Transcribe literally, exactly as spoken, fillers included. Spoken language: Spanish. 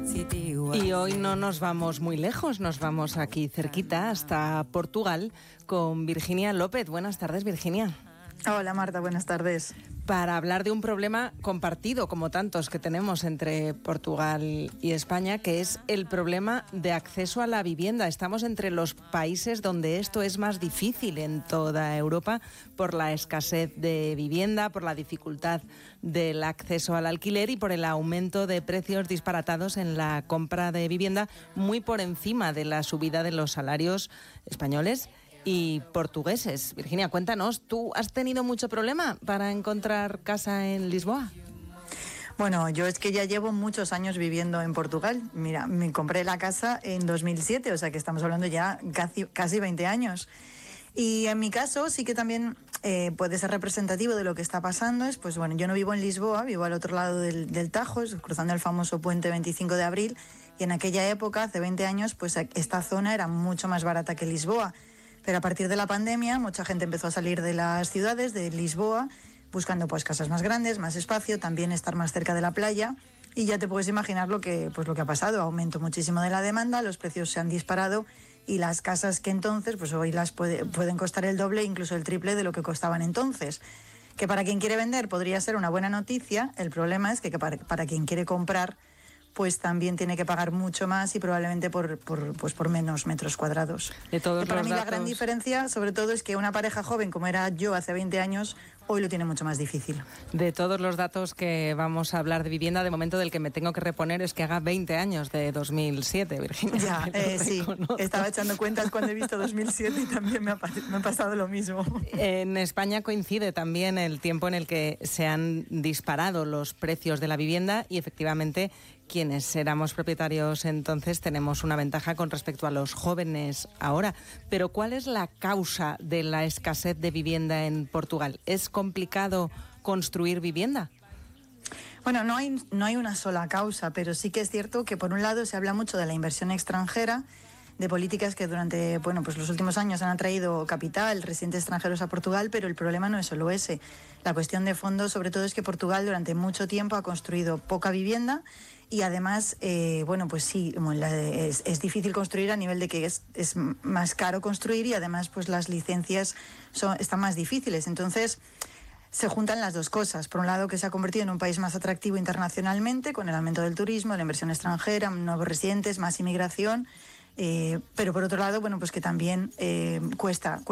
Y hoy no nos vamos muy lejos, nos vamos aquí cerquita hasta Portugal con Virginia López. Buenas tardes, Virginia. Hola Marta, buenas tardes. Para hablar de un problema compartido, como tantos que tenemos entre Portugal y España, que es el problema de acceso a la vivienda. Estamos entre los países donde esto es más difícil en toda Europa por la escasez de vivienda, por la dificultad del acceso al alquiler y por el aumento de precios disparatados en la compra de vivienda, muy por encima de la subida de los salarios españoles y portugueses. Virginia, cuéntanos, ¿tú has tenido mucho problema para encontrar casa en Lisboa? Bueno, yo es que ya llevo muchos años viviendo en Portugal. Mira, me compré la casa en dos mil siete, o sea que estamos hablando ya casi, casi veinte años. Y en mi caso sí que también eh, puede ser representativo de lo que está pasando. Es, pues bueno, yo no vivo en Lisboa, vivo al otro lado del, del Tajo, cruzando el famoso puente veinticinco de abril, y en aquella época, hace veinte años, pues esta zona era mucho más barata que Lisboa. Pero a partir de la pandemia, mucha gente empezó a salir de las ciudades, de Lisboa, buscando pues casas más grandes, más espacio, también estar más cerca de la playa. Y ya te puedes imaginar lo que, pues lo que ha pasado. Aumentó muchísimo de la demanda, los precios se han disparado y las casas que entonces, pues hoy las puede, pueden costar el doble, incluso el triple de lo que costaban entonces. Que para quien quiere vender podría ser una buena noticia. El problema es que para, para quien quiere comprar, pues también tiene que pagar mucho más y probablemente por, por, pues por menos metros cuadrados. De todos para los mí datos... la gran diferencia, sobre todo, es que una pareja joven, como era yo hace veinte años, hoy lo tiene mucho más difícil. De todos los datos que vamos a hablar de vivienda, de momento del que me tengo que reponer es que haga veinte años de dos mil siete, Virginia. Ya, eh, sí, estaba echando cuentas cuando he visto dos mil siete y también me ha, me ha pasado lo mismo. En España coincide también el tiempo en el que se han disparado los precios de la vivienda y efectivamente quienes éramos propietarios entonces tenemos una ventaja con respecto a los jóvenes ahora. Pero ¿cuál es la causa de la escasez de vivienda en Portugal? ¿Es complicado construir vivienda? Bueno, no hay, no hay una sola causa, pero sí que es cierto que por un lado se habla mucho de la inversión extranjera, de políticas que durante bueno, pues los últimos años han atraído capital, residentes extranjeros a Portugal, pero el problema no es solo ese. La cuestión de fondo, sobre todo, es que Portugal durante mucho tiempo ha construido poca vivienda y además, eh, bueno, pues sí, es, es difícil construir a nivel de que es, es más caro construir y además pues las licencias son, están más difíciles. Entonces, se juntan las dos cosas. Por un lado, que se ha convertido en un país más atractivo internacionalmente con el aumento del turismo, la inversión extranjera, nuevos residentes, más inmigración. Eh, pero por otro lado, bueno, pues que también eh, cuesta, cuesta